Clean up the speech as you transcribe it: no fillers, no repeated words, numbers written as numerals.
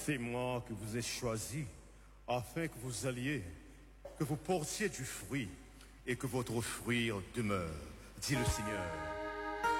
C'est moi qui vous ai choisi, afin que vous alliez, que vous portiez du fruit, et que votre fruit demeure, dit le Seigneur.